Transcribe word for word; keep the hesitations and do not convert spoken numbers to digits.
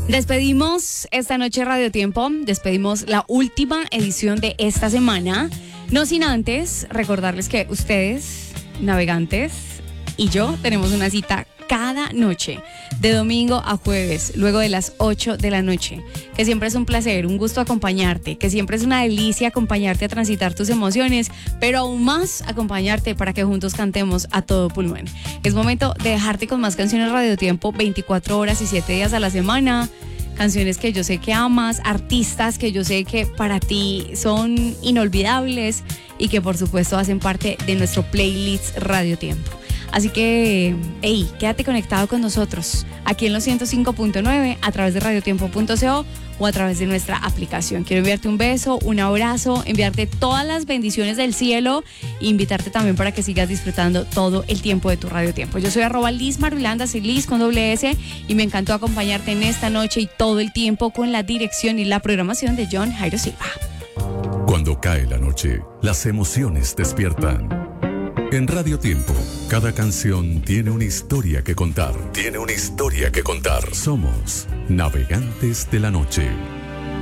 Despedimos esta noche Radio Tiempo, despedimos la última edición de esta semana, no sin antes recordarles que ustedes, navegantes, y yo tenemos una cita cada noche, de domingo a jueves, luego de las ocho de la noche, que siempre es un placer, un gusto acompañarte, que siempre es una delicia acompañarte a transitar tus emociones, pero aún más acompañarte para que juntos cantemos a todo pulmón. Es momento de dejarte con más canciones Radio Tiempo, veinticuatro horas y siete días a la semana, canciones que yo sé que amas, artistas que yo sé que para ti son inolvidables y que por supuesto hacen parte de nuestro playlist Radio Tiempo. Así que, hey, quédate conectado con nosotros aquí en los ciento cinco punto nueve a través de radiotiempo punto co o a través de nuestra aplicación. Quiero enviarte un beso, un abrazo, enviarte todas las bendiciones del cielo e invitarte también para que sigas disfrutando todo el tiempo de tu Radio Tiempo. Yo soy arroba Liz Marulanda, soy Liz con doble S y me encantó acompañarte en esta noche y todo el tiempo con la dirección y la programación de John Jairo Silva. Cuando cae la noche, las emociones despiertan. En Radio Tiempo, cada canción tiene una historia que contar. Tiene una historia que contar. Somos Navegantes de la Noche.